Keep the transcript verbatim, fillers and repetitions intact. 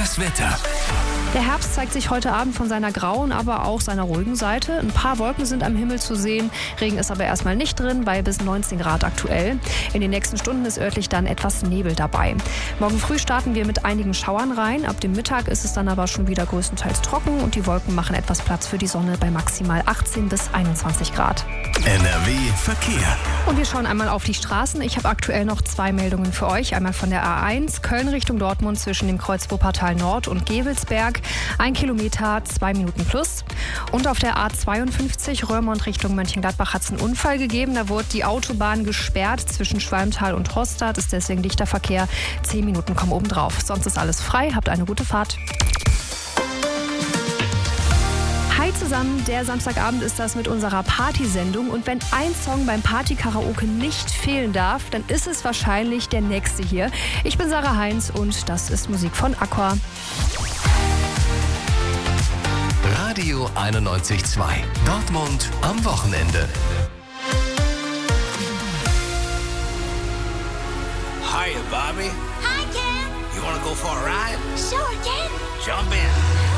Das Wetter. Der Herbst zeigt sich heute Abend von seiner grauen, aber auch seiner ruhigen Seite. Ein paar Wolken sind am Himmel zu sehen. Regen ist aber erstmal nicht drin, bei bis neunzehn Grad aktuell. In den nächsten Stunden ist örtlich dann etwas Nebel dabei. Morgen früh starten wir mit einigen Schauern rein. Ab dem Mittag ist es dann aber schon wieder größtenteils trocken und die Wolken machen etwas Platz für die Sonne bei maximal achtzehn bis einundzwanzig Grad. N R W Verkehr. Und wir schauen einmal auf die Straßen. Ich habe aktuell noch zwei Meldungen für euch. Einmal von der A eins, Köln Richtung Dortmund zwischen dem Kreuz Wuppertal Nord und Gevelsberg. Ein Kilometer, zwei Minuten plus. Und auf der A zweiundfünfzig, Röhrmond Richtung Mönchengladbach, hat es einen Unfall gegeben. Da wurde die Autobahn gesperrt zwischen Schwalmtal und Hostad. Ist deswegen dichter Verkehr. Zehn Minuten kommen obendrauf. Sonst ist alles frei. Habt eine gute Fahrt. Hi zusammen, der Samstagabend ist das mit unserer Partysendung und wenn ein Song beim Party-Karaoke nicht fehlen darf, dann ist es wahrscheinlich der nächste hier. Ich bin Sarah Heinz und das ist Musik von Aqua. Radio einundneunzig Komma zwei. Dortmund am Wochenende. Hiya, Bobby. Hi, Ken. You wanna go for a ride? Sure, Ken. Jump in.